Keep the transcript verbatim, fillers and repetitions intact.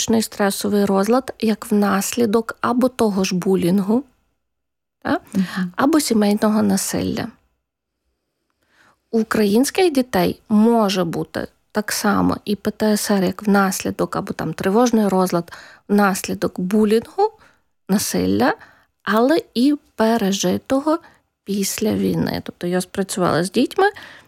посттравматичний стресовий розлад як внаслідок або того ж булінгу, так? Угу. Або сімейного насилля. У українських дітей може бути так само і Пе Те Ес Ер як внаслідок або там тривожний розлад внаслідок булінгу, насилля, але і пережитого після війни. Тобто я спрацювала з дітьми,